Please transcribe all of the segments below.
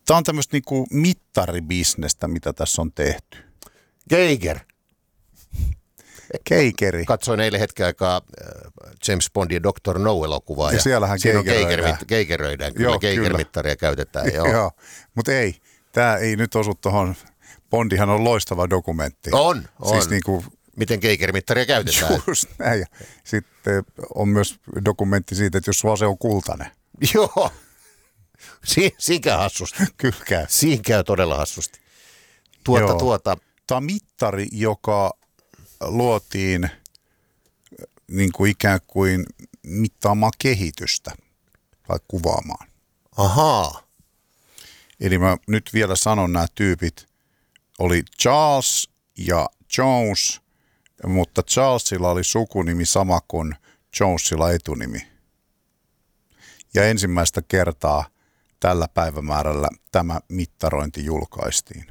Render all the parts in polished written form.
Tämä on tämmöistä niinku mittaribisnestä, mitä tässä on tehty. Geiger. Keikeri. Katsoin eilen hetken aikaa James Bondin Dr. No-elokuvaa. Ja siellähän keikeröidään. Kyllä keikermittaria käytetään. Joo, mutta ei. Tämä ei nyt osu tuohon. Bondihan on loistava dokumentti. On. Siis niinku, miten keikermittaria käytetään. Just näin. Ja sitten on myös dokumentti siitä, että jos se on kultainen. Joo. Siinä käy hassusti. Kyllä käy. Siinä käy todella hassusti. Tämä on mittari, joka luotiin niin kuin ikään kuin mittaamaan kehitystä tai kuvaamaan. Ahaa. Eli mä nyt vielä sanon, nämä tyypit oli Charles ja Jones, mutta Charlesilla oli sukunimi sama kuin Jonesilla etunimi. Ja ensimmäistä kertaa tällä päivämäärällä tämä mittarointi julkaistiin.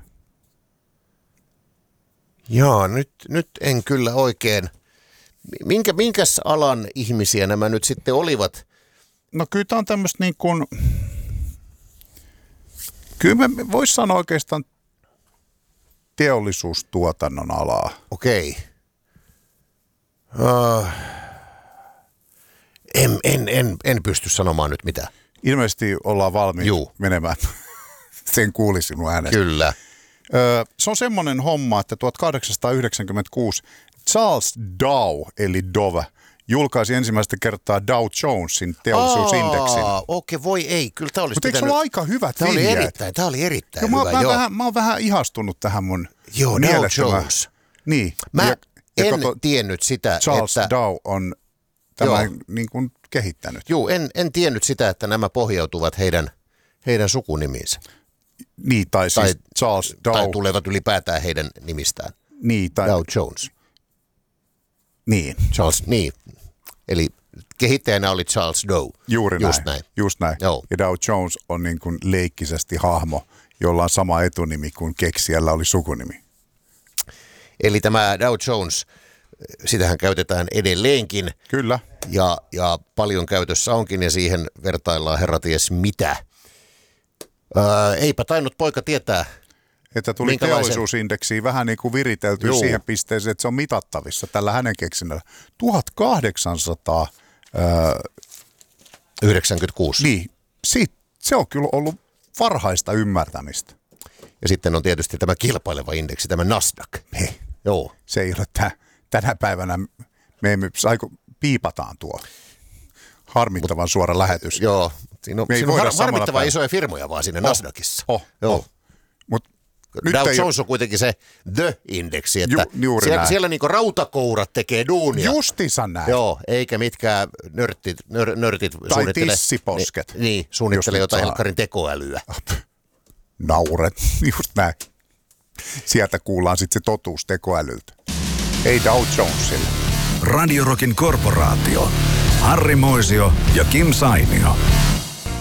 Joo, nyt en kyllä oikein. Minkäs alan ihmisiä nämä nyt sitten olivat? No kyllä tämä on tämmöistä niin kuin, kyllä me voisi sanoa oikeastaan teollisuustuotannon alaa. Okei. En pysty sanomaan nyt mitään. Ilmeisesti ollaan valmiit menemään. Sen kuuli sinun äänestä. Kyllä. Se on semmoinen homma, että 1896 Charles Dow, eli Dove, julkaisi ensimmäistä kertaa Dow Jonesin teollisuusindeksin. Okei, voi ei. Kyllä tämä olisi mutta eikö se ole aika hyvät vihjeet? Tämä oli erittäin hyvä. Mä oon vähän ihastunut tähän mun Dow Jones. Niin. Mä en tiennyt sitä, Charles että Dow on tämän niin kuin kehittänyt. Joo, en tiennyt sitä, että nämä pohjautuvat heidän sukunimiinsä. Niin, tai siis Charles Dow. Tai tulevat ylipäätään heidän nimistään. Niin, Dow Jones. Niin. Charles, niin. Eli kehittäjänä oli Charles Dow. Just näin. Joo. Ja Dow Jones on niin kuin leikkisesti hahmo, jolla on sama etunimi kuin keksijällä oli sukunimi. Eli tämä Dow Jones, sitähän käytetään edelleenkin. Kyllä. Ja paljon käytössä onkin ja siihen vertaillaan herraties mitä. Eipä tainnut poika tietää. Että tuli teollisuusindeksiin vähän niin kuin viritelty siihen pisteeseen, että se on mitattavissa tällä hänen keksinnällä. 1896. Niin, se on kyllä ollut varhaista ymmärtämistä. Ja sitten on tietysti tämä kilpaileva indeksi, tämä Nasdaq. Joo. Se ei ole tänä päivänä, piipataan tuo. Harmittavan suora lähetys. Joo, siinä on harmittavan isoja firmoja vaan siinä Nasdaqissa. Joo. Dow Jones on kuitenkin se the-indeksi, että siellä niinku rautakourat tekee duunia. Justiinsa näin. Joo, eikä mitkään nörtit tai tissiposket. Niin, suunnittelee jotain helkkarin tekoälyä. Nauret, just näin. Sieltä kuullaan sitten se totuus tekoälyltä. Ei Dow Jonesille. Radio Rockin korporaatio. Harri Moisio ja Kim Sainio.